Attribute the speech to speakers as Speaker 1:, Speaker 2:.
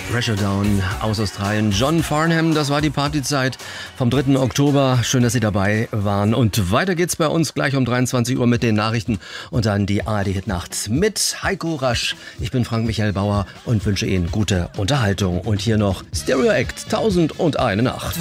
Speaker 1: Pressure Down aus Australien. John Farnham, das war die Partyzeit vom 3. Oktober. Schön, dass Sie dabei waren. Und weiter geht's bei uns gleich um 23 Uhr mit den Nachrichten und dann die ARD-Hit-Nacht mit Heiko Rasch. Ich bin Frank-Michael Bauer und wünsche Ihnen gute Unterhaltung. Und hier noch Stereo Act 1001 Nacht.